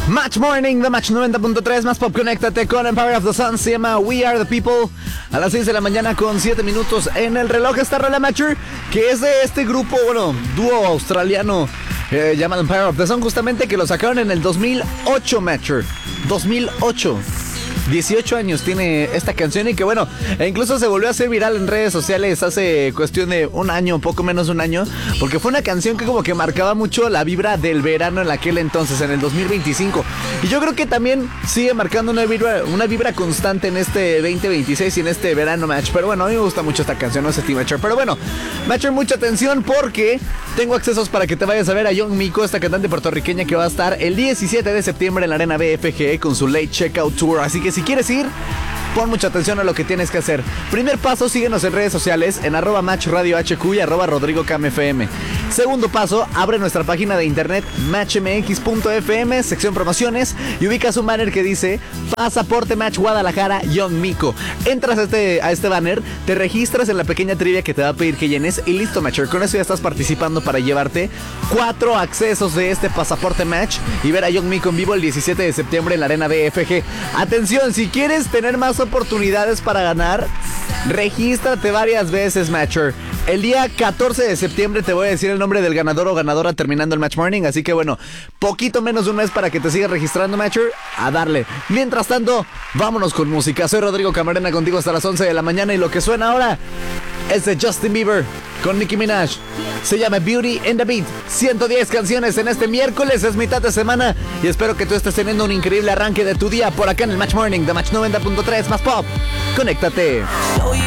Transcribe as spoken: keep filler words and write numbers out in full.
Match Morning de Match noventa punto tres, más pop, conéctate con Empire of the Sun, se llama We Are the People, a las seis de la mañana con siete minutos en el reloj. Esta rola, Matcher, que es de este grupo, bueno, dúo australiano eh, llamado Empire of the Sun, justamente, que lo sacaron en el dos mil ocho, Matcher, dos mil ocho. dieciocho años tiene esta canción y que bueno, e incluso se volvió a hacer viral en redes sociales hace cuestión de un año, poco menos de un año, porque fue una canción que como que marcaba mucho la vibra del verano en aquel entonces, en el dos mil veinticinco. Y yo creo que también sigue marcando una vibra, una vibra constante en este veinte veintiséis y en este verano, Match. Pero bueno, a mí me gusta mucho esta canción, no sé ti, Matcher. Pero bueno, Matcher, mucha atención porque tengo accesos para que te vayas a ver a Young Miko, esta cantante puertorriqueña que va a estar el diecisiete de septiembre en la Arena B F G con su Late Checkout Tour. Así que si quieres ir, pon mucha atención a lo que tienes que hacer. Primer paso, síguenos en redes sociales en arroba match radio hq y arroba rodrigo cam fm. Segundo paso, abre nuestra página de internet match m x punto f m, sección promociones, y ubicas un banner que dice Pasaporte Match Guadalajara Young Miko. Entras a este, a este banner, te registras en la pequeña trivia que te va a pedir que llenes y listo, Matcher. Con eso ya estás participando para llevarte cuatro accesos de este Pasaporte Match y ver a Young Miko en vivo el diecisiete de septiembre en la Arena B F G. Atención, si quieres tener más oportunidades para ganar, regístrate varias veces, Matcher. El día catorce de septiembre te voy a decir el nombre del ganador o ganadora terminando el Match Morning, así que bueno, poquito menos de un mes para que te sigas registrando, Matcher, a darle. Mientras tanto, vámonos con música. Soy Rodrigo Camarena contigo hasta las once de la mañana y lo que suena ahora es de Justin Bieber con Nicki Minaj. Se llama Beauty and the Beat. ciento diez canciones en este miércoles, es mitad de semana y espero que tú estés teniendo un increíble arranque de tu día por acá en el Match Morning de Match noventa punto tres, más pop. Conéctate.